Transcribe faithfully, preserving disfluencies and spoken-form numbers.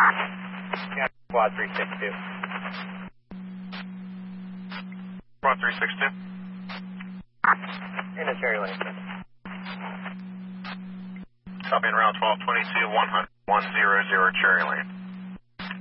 Yeah, Quad three six two. Quad three six two. In the cherry lane. Copy in route twelve twenty-two, one hundred, one hundred, cherry lane.